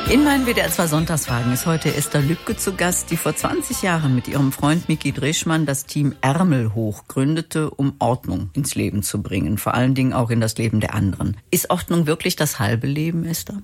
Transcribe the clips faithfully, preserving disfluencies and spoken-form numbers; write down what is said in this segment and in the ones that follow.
In meinen W D R zwei Sonntagsfragen ist heute Esther Lübke zu Gast, die vor zwanzig Jahren mit ihrem Freund Micky Dreschmann das Team Ärmel hoch gründete, um Ordnung ins Leben zu bringen, vor allen Dingen auch in das Leben der anderen. Ist Ordnung wirklich das halbe Leben, Esther?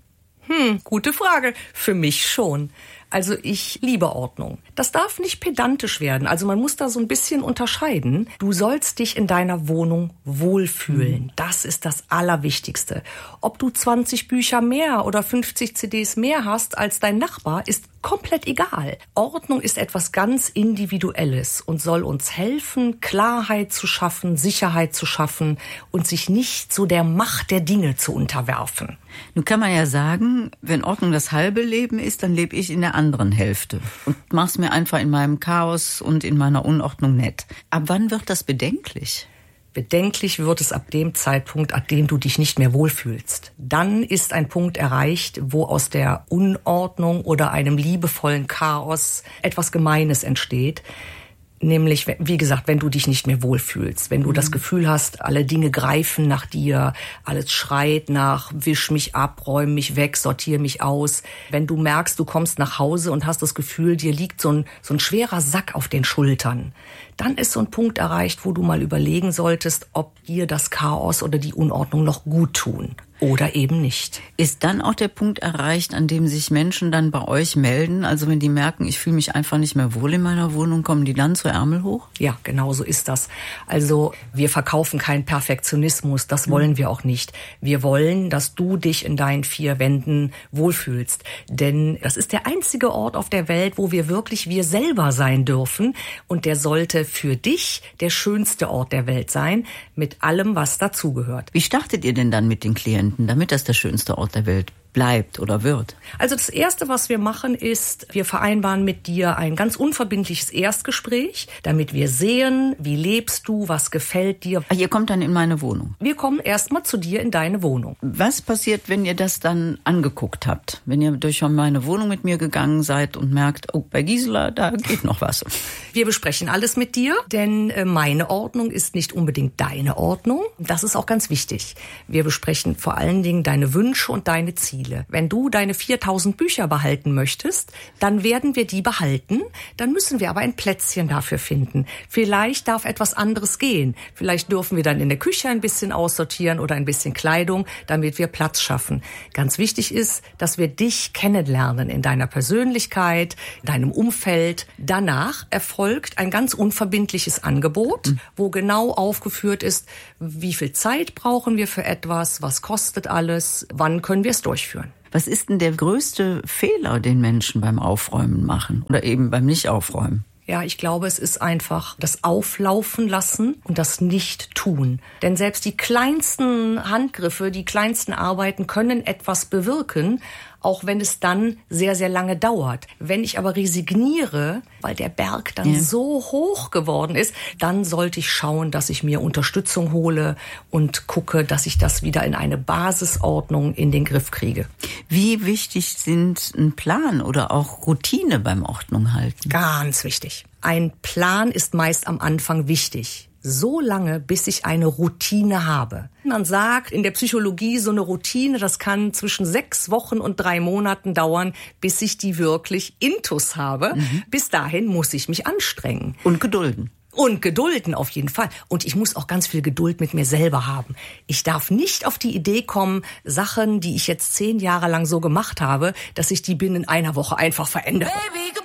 Hm, gute Frage. Für mich schon. Also ich liebe Ordnung. Das darf nicht pedantisch werden. Also man muss da so ein bisschen unterscheiden. Du sollst dich in deiner Wohnung wohlfühlen. Das ist das Allerwichtigste. Ob du zwanzig Bücher mehr oder fünfzig C Ds mehr hast als dein Nachbar, ist komplett egal. Ordnung ist etwas ganz Individuelles und soll uns helfen, Klarheit zu schaffen, Sicherheit zu schaffen und sich nicht so der Macht der Dinge zu unterwerfen. Nun kann man ja sagen, wenn Ordnung das halbe Leben ist, dann lebe ich in der anderen Hälfte und mach's mir einfach in meinem Chaos und in meiner Unordnung nett. Ab wann wird das bedenklich? Bedenklich wird es ab dem Zeitpunkt, ab dem du dich nicht mehr wohlfühlst. Dann ist ein Punkt erreicht, wo aus der Unordnung oder einem liebevollen Chaos etwas Gemeines entsteht. Nämlich, wie gesagt, wenn du dich nicht mehr wohlfühlst, wenn du mhm. das Gefühl hast, alle Dinge greifen nach dir, alles schreit nach, wisch mich ab, räum mich weg, sortier mich aus. Wenn du merkst, du kommst nach Hause und hast das Gefühl, dir liegt so ein, so ein schwerer Sack auf den Schultern, dann ist so ein Punkt erreicht, wo du mal überlegen solltest, ob dir das Chaos oder die Unordnung noch gut tun. Oder eben nicht. Ist dann auch der Punkt erreicht, an dem sich Menschen dann bei euch melden? Also wenn die merken, ich fühle mich einfach nicht mehr wohl in meiner Wohnung, kommen die dann zu Ärmel hoch? Ja, genau so ist das. Also wir verkaufen keinen Perfektionismus, das wollen mhm. wir auch nicht. Wir wollen, dass du dich in deinen vier Wänden wohlfühlst. Denn das ist der einzige Ort auf der Welt, wo wir wirklich wir selber sein dürfen. Und der sollte für dich der schönste Ort der Welt sein, mit allem, was dazugehört. Wie startet ihr denn dann mit den Klienten, damit das der schönste Ort der Welt bleibt oder wird? Also das Erste, was wir machen, ist, wir vereinbaren mit dir ein ganz unverbindliches Erstgespräch, damit wir sehen, wie lebst du, was gefällt dir. Ach, ihr kommt dann in meine Wohnung? Wir kommen erstmal zu dir in deine Wohnung. Was passiert, wenn ihr das dann angeguckt habt? Wenn ihr durch meine Wohnung mit mir gegangen seid und merkt, oh, bei Gisela, da geht noch was. Wir besprechen alles mit dir, denn meine Ordnung ist nicht unbedingt deine Ordnung. Das ist auch ganz wichtig. Wir besprechen vor allen Dingen deine Wünsche und deine Ziele. Wenn du deine viertausend Bücher behalten möchtest, dann werden wir die behalten. Dann müssen wir aber ein Plätzchen dafür finden. Vielleicht darf etwas anderes gehen. Vielleicht dürfen wir dann in der Küche ein bisschen aussortieren oder ein bisschen Kleidung, damit wir Platz schaffen. Ganz wichtig ist, dass wir dich kennenlernen in deiner Persönlichkeit, deinem Umfeld. Danach erfolgt ein ganz unverbindliches Angebot, mhm. wo genau aufgeführt ist, wie viel Zeit brauchen wir für etwas, was kostet alles, wann können wir es durchführen. Was ist denn der größte Fehler, den Menschen beim Aufräumen machen oder eben beim Nicht-Aufräumen? Ja, ich glaube, es ist einfach das Auflaufen lassen und das Nicht-Tun. Denn selbst die kleinsten Handgriffe, die kleinsten Arbeiten können etwas bewirken, auch wenn es dann sehr, sehr lange dauert. Wenn ich aber resigniere, weil der Berg dann ja. so hoch geworden ist, dann sollte ich schauen, dass ich mir Unterstützung hole und gucke, dass ich das wieder in eine Basisordnung in den Griff kriege. Wie wichtig sind ein Plan oder auch Routine beim Ordnung halten? Ganz wichtig. Ein Plan ist meist am Anfang wichtig. So lange, bis ich eine Routine habe. Man sagt in der Psychologie, so eine Routine, das kann zwischen sechs Wochen und drei Monaten dauern, bis ich die wirklich intus habe. Mhm. Bis dahin muss ich mich anstrengen. Und gedulden. Und gedulden auf jeden Fall. Und ich muss auch ganz viel Geduld mit mir selber haben. Ich darf nicht auf die Idee kommen, Sachen, die ich jetzt zehn Jahre lang so gemacht habe, dass ich die binnen einer Woche einfach verändere. Baby,